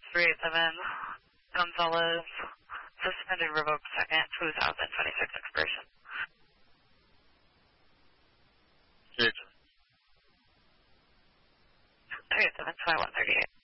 387 Gonzalez, suspended revoked second, 2026 expiration. 387 2138.